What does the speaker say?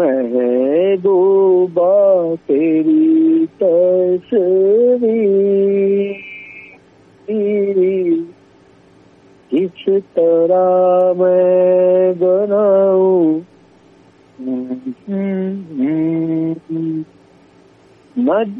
महबूबा तेरी तस्वीर किस तरह मैं बनाऊं न